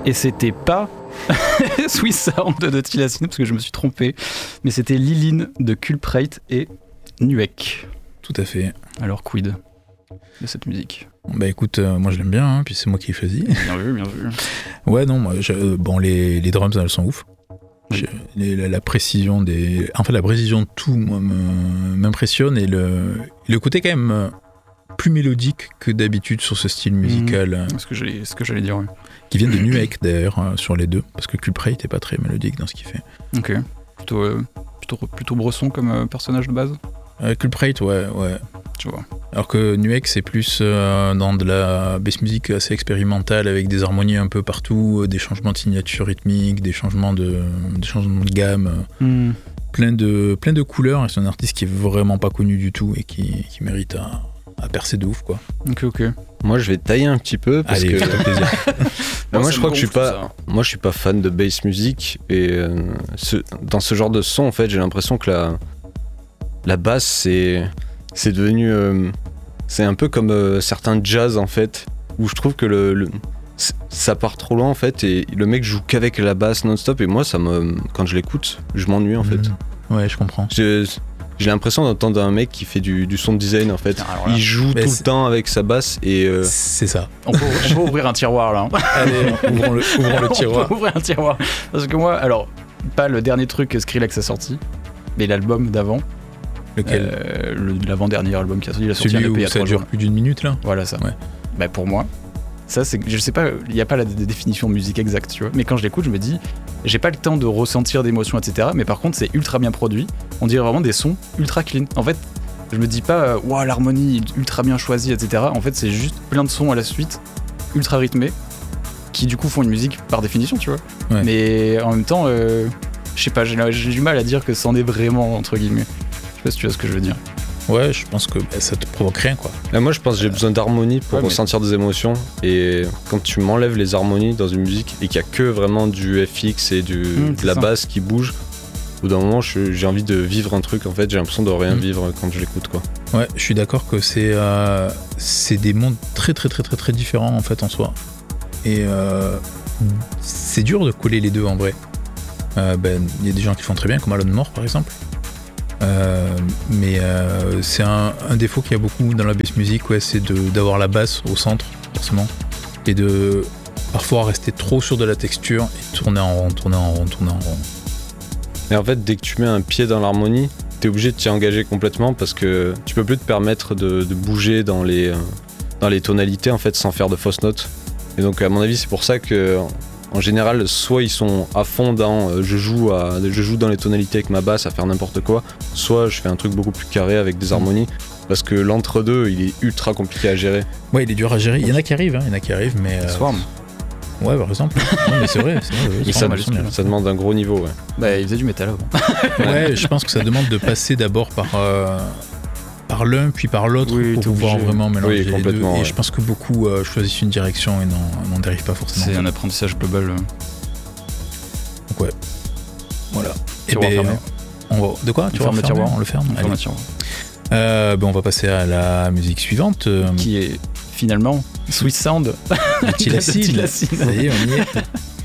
Et c'était pas Swiss Sound de Tilacine, parce que je me suis trompé, mais c'était Liline de Culprate et Nuek. Tout à fait. Alors quid de cette musique? Bah écoute, moi je l'aime bien, hein, puis c'est moi qui ai choisi. Bien vu, bien vu. Ouais, non, moi, bon, les drums, elles sont ouf. Oui. La précision des... En fait, la précision de tout, moi, m'impressionne, et le côté quand même plus mélodique que d'habitude sur ce style musical. Ce que j'allais dire, oui. Qui vient de Nuek, d'ailleurs, sur les deux, parce que Culprate n'est pas très mélodique dans ce qu'il fait. Ok. Plutôt Bresson comme personnage de base. Culprate, ouais. Tu vois. Alors que Nuek, c'est plus dans de la bass music assez expérimentale, avec des harmonies un peu partout, des changements de signature rythmique, des changements de gamme, plein de couleurs. Et c'est un artiste qui est vraiment pas connu du tout et qui mérite à percer de ouf, quoi. Ok. Moi, je vais tailler un petit peu parce Allez, que fais-toi plaisir. moi, je crois que je suis pas fan de bass music, et dans ce genre de son, en fait, j'ai l'impression que la basse, c'est devenu c'est un peu comme certains jazz, en fait, où je trouve que ça part trop loin, en fait, et le mec joue qu'avec la basse non-stop, et moi, quand je l'écoute, je m'ennuie, en fait. Ouais, je comprends. J'ai l'impression d'entendre un mec qui fait du sound design, en fait. Alors là, il joue tout le temps avec sa basse, et c'est ça. On peut ouvrir un tiroir là. Allez, ouvrons le tiroir. On peut ouvrir un tiroir. Parce que moi, alors, pas le dernier truc que Skrillex a sorti, mais l'album d'avant. Lequel l'avant-dernier album qui a sorti. Il a sorti Celui un EP il y où a ça 3 dure jours. plus d'une minute, là. Voilà ça. Ouais. Bah pour moi, ça c'est, je sais pas, il n'y a pas la définition de musique exacte, tu vois. Mais quand je l'écoute, je me dis, j'ai pas le temps de ressentir d'émotions, etc. Mais par contre, c'est ultra bien produit. On dirait vraiment des sons ultra clean. En fait, je me dis pas, waouh, l'harmonie ultra bien choisie, etc. En fait, c'est juste plein de sons à la suite, ultra rythmés, qui du coup font une musique par définition, tu vois. Ouais. Mais en même temps, je sais pas, j'ai du mal à dire que c'en est vraiment, entre guillemets. Je sais pas si tu vois ce que je veux dire. Ouais, je pense que ça te provoque rien, quoi. Là, moi, je pense que j'ai besoin d'harmonie pour ressentir des émotions. Et quand tu m'enlèves les harmonies dans une musique et qu'il n'y a que vraiment du FX et de la basse qui bouge, au bout d'un moment, j'ai envie de vivre un truc. En fait, j'ai l'impression de rien vivre quand je l'écoute, quoi. Ouais, je suis d'accord que c'est des mondes très très très très très différents, en fait, en soi. Et c'est dur de coller les deux, en vrai. Y a des gens qui le font très bien, comme Alon Moore, par exemple. Mais c'est un défaut qu'il y a beaucoup dans la bass music, ouais, c'est d'avoir la basse au centre, forcément, et de parfois rester trop sur de la texture et tourner en rond. Et en fait, dès que tu mets un pied dans l'harmonie, t'es obligé de t'y engager complètement, parce que tu peux plus te permettre de bouger dans les tonalités, en fait, sans faire de fausses notes. Et donc, à mon avis, c'est pour ça que en général, soit ils sont à fond dans je joue dans les tonalités avec ma basse à faire n'importe quoi, soit je fais un truc beaucoup plus carré avec des harmonies, parce que l'entre-deux, il est ultra compliqué à gérer. Ouais, il est dur à gérer. Il y en a qui arrivent, mais... Swarm. Ouais, par exemple. Non, mais c'est vrai. Et ça demande un gros niveau, ouais. Bah, il faisait du métal avant. Ouais, je pense que ça demande de passer d'abord par l'un puis par l'autre, oui, pour pouvoir vraiment mélanger les deux. Ouais. Et je pense que beaucoup choisissent une direction et n'en dérivent pas forcément. C'est un apprentissage global. Donc ouais, voilà. Tiroir fermé. De quoi? Tu fermes le tiroir? On le ferme. On ferme le tiroir. On va passer à la musique suivante. Qui est finalement Swiss Sound de Tilacine. Ça y est, on y est.